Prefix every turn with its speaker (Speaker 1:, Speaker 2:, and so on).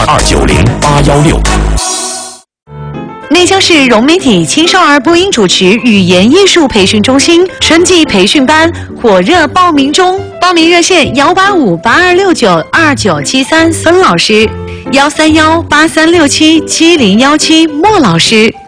Speaker 1: 290-816。
Speaker 2: 内江市融媒体青少儿播音主持语言艺术培训中心春季培训班火热报名中，报名热线185-8269-2973孙老师，131-8367-7017莫老师。